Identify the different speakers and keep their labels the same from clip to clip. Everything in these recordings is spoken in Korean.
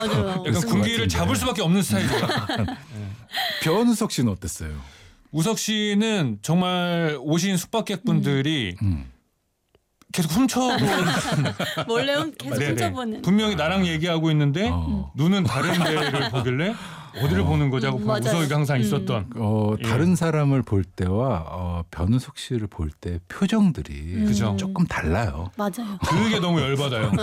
Speaker 1: 맞아요.
Speaker 2: 약간 군기를 잡을 수밖에 없는 스타일이에요.
Speaker 3: 변우석 씨는 어땠어요?
Speaker 2: 우석 씨는 정말 오신 숙박객분들이 계속 훔쳐보는
Speaker 1: 몰래 계속
Speaker 2: 네네.
Speaker 1: 훔쳐보는.
Speaker 2: 분명히 나랑 얘기하고 있는데 눈은 다른 데를 보길래 어디를 보는 거지 하고
Speaker 1: 맞아요.
Speaker 2: 우석이가 항상 있었던 예.
Speaker 3: 다른 사람을 볼 때와 변우석 씨를 볼 때 표정들이
Speaker 2: 그죠.
Speaker 3: 조금 달라요.
Speaker 1: 맞아요.
Speaker 2: 그게 너무 열받아요.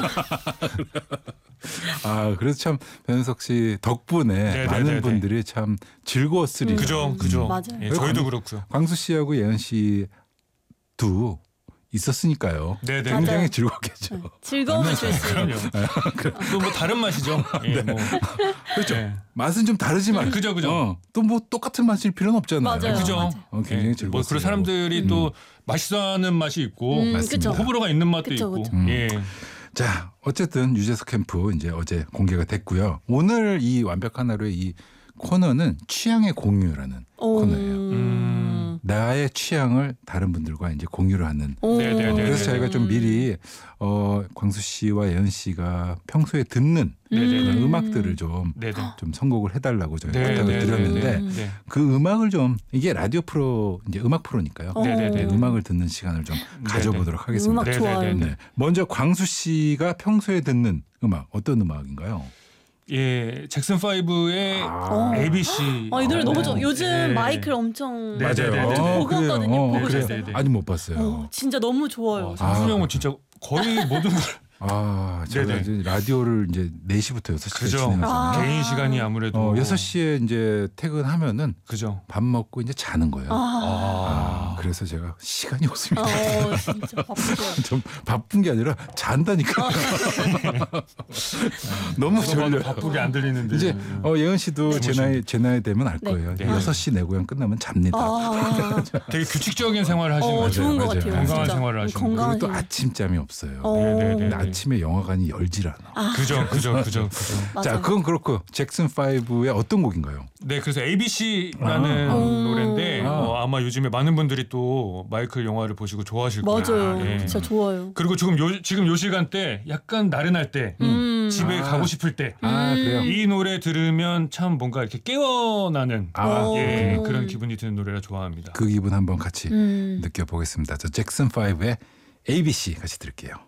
Speaker 3: 그래서 참 변우석 씨 덕분에
Speaker 2: 네네네네.
Speaker 3: 많은 분들이 참 즐거웠으리라.
Speaker 2: 그죠.
Speaker 1: 맞아요.
Speaker 2: 예, 저희도 그렇고요.
Speaker 3: 광수 씨하고 예은 씨도 있었으니까요.
Speaker 2: 네네.
Speaker 3: 굉장히
Speaker 1: 맞아요.
Speaker 3: 즐겁겠죠.
Speaker 1: 즐거움을 줄 수 있는.
Speaker 2: 그럼요. 또 뭐 다른 맛이죠. 예, 뭐.
Speaker 3: 그렇죠.
Speaker 2: 예.
Speaker 3: 맛은 좀 다르지만
Speaker 2: 그죠.
Speaker 3: 또 뭐 똑같은 맛일 필요는 없잖아요.
Speaker 1: 맞아요.
Speaker 2: 그죠.
Speaker 1: 맞아요.
Speaker 3: 굉장히
Speaker 2: 예.
Speaker 3: 즐거웠어요.
Speaker 2: 뭐 그런 사람들이 또 맛있어하는 맛이 있고
Speaker 1: 그쵸.
Speaker 2: 호불호가 있는 맛도
Speaker 1: 그쵸,
Speaker 2: 있고.
Speaker 1: 그쵸.
Speaker 2: 예.
Speaker 3: 자, 어쨌든 유재석 캠프 이제 어제 공개가 됐고요. 오늘 이 완벽한 하루의 이 코너는 취향의 공유라는 코너예요. 나의 취향을 다른 분들과 이제 공유를 하는.
Speaker 2: 네네네.
Speaker 3: 그래서 저희가 좀 미리 광수 씨와 예은 씨가 평소에 듣는 그런 음악들을 좀 선곡을 해달라고 저희가 부탁을 드렸는데
Speaker 2: 네.
Speaker 3: 그 음악을 좀 이게 라디오 프로 이제 음악 프로니까요.
Speaker 2: 네네네.
Speaker 3: 음악을 듣는 시간을 좀 가져보도록 하겠습니다.
Speaker 1: 음악 좋아요.
Speaker 3: 네. 먼저 광수 씨가 평소에 듣는 음악 어떤 음악인가요?
Speaker 2: 예, 잭슨 5의 ABC.
Speaker 1: 이 노래 너무 좋아. 요즘
Speaker 2: 네.
Speaker 1: 마이클 엄청
Speaker 2: 네, 네, 네, 네.
Speaker 1: 보고
Speaker 3: 그래요.
Speaker 1: 왔거든요. 보고
Speaker 3: 그래요.
Speaker 1: 오셨어요?
Speaker 3: 아직 못 봤어요.
Speaker 1: 진짜 너무 좋아요.
Speaker 2: 상수 형은 진짜 거의 모든 걸
Speaker 3: 제가
Speaker 2: 네네.
Speaker 3: 이제 라디오를 이제 4시부터 6시까지
Speaker 2: 그죠.
Speaker 3: 진행하잖아요.
Speaker 2: 개인 시간이 아무래도
Speaker 3: 6시에 이제 퇴근하면은
Speaker 2: 그죠.
Speaker 3: 밥 먹고 이제 자는 거예요. 그래서 제가 시간이 없습니다.
Speaker 1: 진짜 바쁘세요.
Speaker 3: 좀 바쁜 게 아니라 잔다니까. 너무 졸려요.
Speaker 2: 바쁘게 안 들리는데.
Speaker 3: 이제 예은 씨도 제 나이 되면 알 거예요.
Speaker 2: 네.
Speaker 3: 6시 내 고향 끝나면 잡니다.
Speaker 2: 되게 규칙적인 생활을 하시는 거죠.
Speaker 1: 좋은 것
Speaker 3: 맞아요.
Speaker 1: 같아요.
Speaker 2: 건강한
Speaker 1: 진짜.
Speaker 2: 생활을 하시는
Speaker 1: 건강한
Speaker 3: 그리고 또
Speaker 1: 생활.
Speaker 3: 아침잠이 없어요.
Speaker 2: 네네네.
Speaker 3: 아침에 영화관이 열질 않아.
Speaker 2: 그죠.
Speaker 3: 자,
Speaker 1: 맞아요.
Speaker 3: 그건 그렇고 잭슨 5의 어떤 곡인가요?
Speaker 2: 네, 그래서 ABC라는 노래인데 아마 요즘에 많은 분들이 또 마이클 영화를 보시고 좋아하실 거예요.
Speaker 1: 맞아요.
Speaker 2: 예.
Speaker 1: 진짜 좋아요.
Speaker 2: 그리고 지금 요 시간 때 약간 나른할 때 집에 가고 싶을 때
Speaker 3: 그래요.
Speaker 2: 이 노래 들으면 참 뭔가 이렇게 깨어나는 예, 그런 기분이 드는 노래라 좋아합니다.
Speaker 3: 그 기분 한번 같이 느껴보겠습니다. 저 잭슨 5의 ABC 같이 들을게요.